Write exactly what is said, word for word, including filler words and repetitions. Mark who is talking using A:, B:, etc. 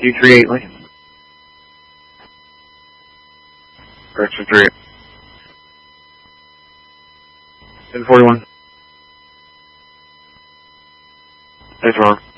A: two three eight Lincoln. Correction three. ten forty-one. Thanks, Ron.